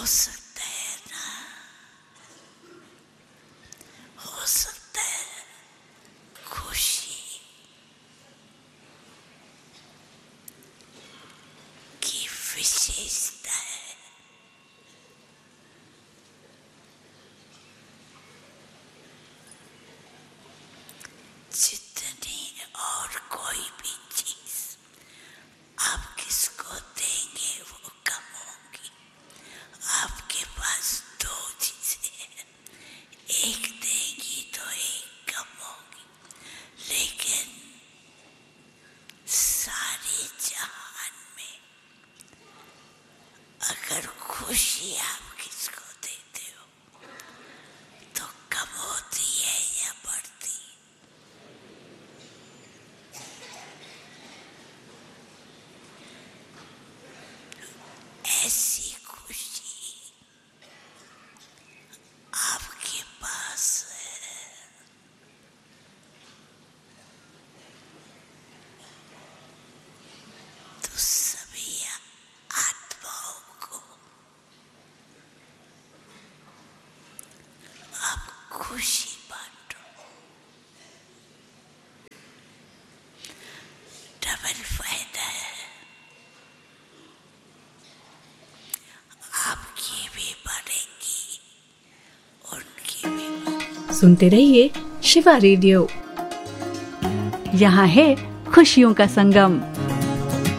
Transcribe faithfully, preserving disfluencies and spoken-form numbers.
हो सकता है ना, हो सकता है खुशी की विशेषता है। जितनी और कोई भी चीज आप किसको देंगे वो कम होगी। आपके पास दो चीजें हैं, एक देंगी तो एक कम होगी, लेकिन सारे जहान में अगर खुशी आप किसको देते हो तो कम होती है या बढ़ती? ऐसी खुशी आपके पास है तो सभी आत्माओं को आप खुशी बांटो। डबल फायदा है, आपकी भी बढ़ेगी, उनकी भी। सुनते रहिए शिवा रेडियो, यहाँ है खुशियों का संगम।